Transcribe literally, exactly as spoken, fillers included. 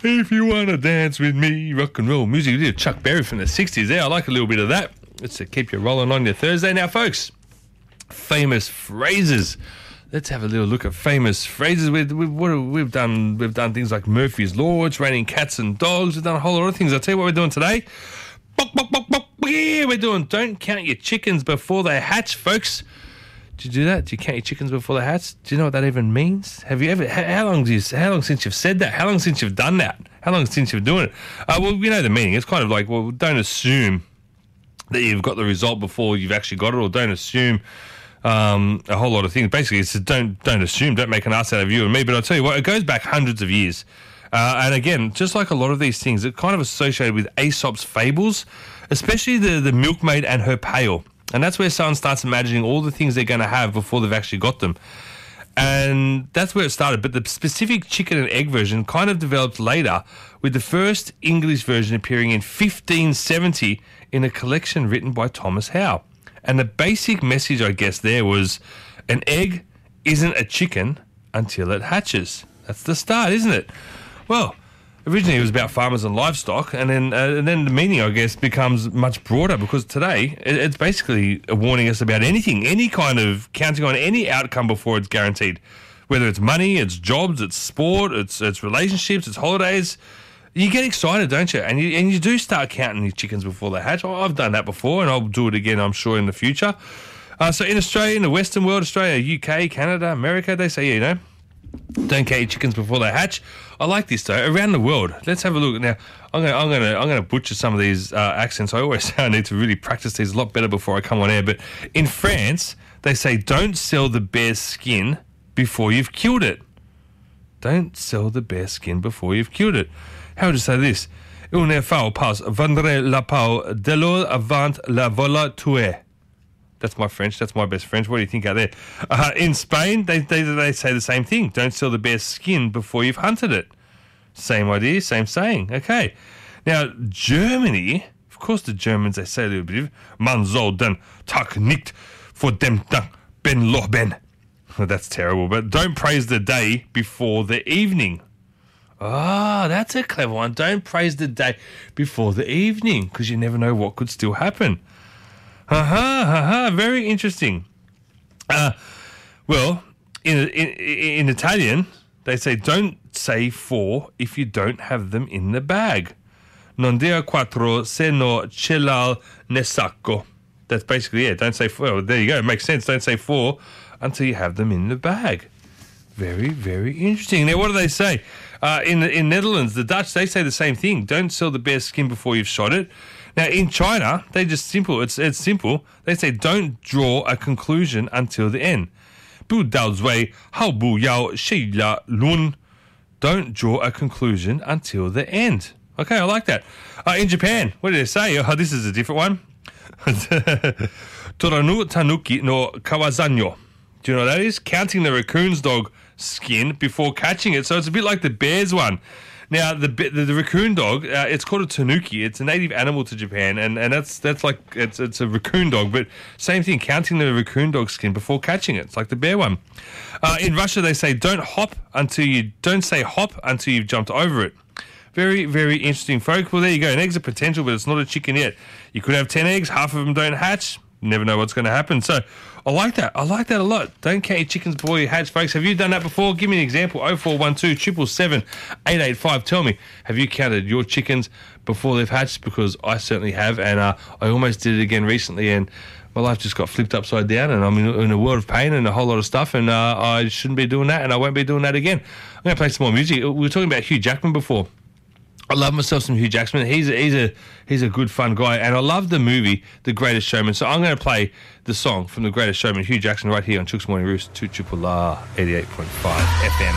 If you want to dance with me, rock and roll music. We did Chuck Berry from the sixties there. I like a little bit of that. Let's uh, keep you rolling on your Thursday. Now, folks, famous phrases. Let's have a little look at famous phrases. We've, we've, what have- we've done we've done things like Murphy's Law. It's raining cats and dogs. We've done a whole lot of things. I'll tell you what we're doing today. Bok, bok, bok, bok. Yeah, we're doing don't count your chickens before they hatch, folks. Do you do that? Do you count your chickens before they hatch? Do you know what that even means? Have you ever? How, how long do you? How long since you've said that? How long since you've done that? How long since you've doing it? Uh, well, you know the meaning. It's kind of like, well, don't assume that you've got the result before you've actually got it, or don't assume um, a whole lot of things. Basically, it's don't don't assume, don't make an ass out of you and me. But I'll tell you what, it goes back hundreds of years. Uh, and again, just like a lot of these things, it's kind of associated with Aesop's fables, especially the, the milkmaid and her pail. And that's where someone starts imagining all the things they're going to have before they've actually got them. And that's where it started. But the specific chicken and egg version kind of developed later, with the first English version appearing in fifteen seventy in a collection written by Thomas Howe. And the basic message, I guess, there was an egg isn't a chicken until it hatches. That's the start, isn't it? Well, originally it was about farmers and livestock, and then uh, and then the meaning, I guess, becomes much broader, because today it, it's basically warning us about anything, any kind of counting on any outcome before it's guaranteed. Whether it's money, it's jobs, it's sport, it's it's relationships, it's holidays. You get excited, don't you? And you and you do start counting your chickens before they hatch. Oh, I've done that before, and I'll do it again, I'm sure, in the future. Uh, so in Australia, in the Western world, Australia, U K, Canada, America, they say, yeah, you know, don't count your chickens before they hatch. I like this though. Around the world, let's have a look now. I'm gonna, I'm gonna, I'm gonna butcher some of these uh, accents. I always say I need to really practice these a lot better before I come on air. But in France, they say don't sell the bear's skin before you've killed it. Don't sell the bear's skin before you've killed it. How would you say this? Un enfant passe vendre la peau de l'eau avant la vola tuer. That's my French. That's my best French. What do you think out there? Uh, in Spain, they, they they say the same thing. Don't sell the bear's skin before you've hunted it. Same idea, same saying. Okay. Now, Germany, of course the Germans, they say a little bit of man soll den Tag nicht vor dem Tag ben loben. That's terrible, but don't praise the day before the evening. Ah, that's a clever one. Don't praise the day before the evening, because you never know what could still happen. Ha-ha, ha-ha, very interesting. Uh, well, in, in in Italian, they say don't say four if you don't have them in the bag. Non dire quattro se no ce l'ha nel sacco. That's basically it. Don't say four. Well, there you go. It makes sense. Don't say four until you have them in the bag. Very, very interesting. Now, what do they say? Uh, in in Netherlands, the Dutch, they say the same thing. Don't sell the bear's skin before you've shot it. Now, in China, they just simple. It's it's simple. They say don't draw a conclusion until the end. Bu dao zui hao bu yao shi la lun. Don't draw a conclusion until the end. Okay, I like that. Uh, in Japan, what did they say? Oh, this is a different one. Toranu tanuki no kawazanyo. Do you know what that is? Counting the raccoon's dog skin before catching it. So it's a bit like the bear's one. Now, the the, the raccoon dog, uh, it's called a tanuki. It's a native animal to Japan, and, and that's that's like it's it's a raccoon dog, but same thing, counting the raccoon dog skin before catching it. It's like the bear one. Uh, in Russia, they say don't hop until you don't say hop until you've jumped over it. Very, very interesting, folks. Well, there you go. An egg's a potential, but it's not a chicken yet. You could have ten eggs, half of them don't hatch. You never know what's going to happen. So I like that. I like that a lot. Don't count your chickens before you hatch, folks. Have you done that before? Give me an example. oh four one two, seven seven seven, eight eight five. Tell me, have you counted your chickens before they've hatched? Because I certainly have, and uh, I almost did it again recently, and my life just got flipped upside down, and I'm in, in a world of pain and a whole lot of stuff, and uh, I shouldn't be doing that, and I won't be doing that again. I'm going to play some more music. We were talking about Hugh Jackman before. I love myself some Hugh Jackman. He's a, he's a he's a good fun guy, and I love the movie The Greatest Showman. So I'm going to play the song from The Greatest Showman, Hugh Jackman, right here on Chooks Morning Roost, two triple R eighty-eight point five F M.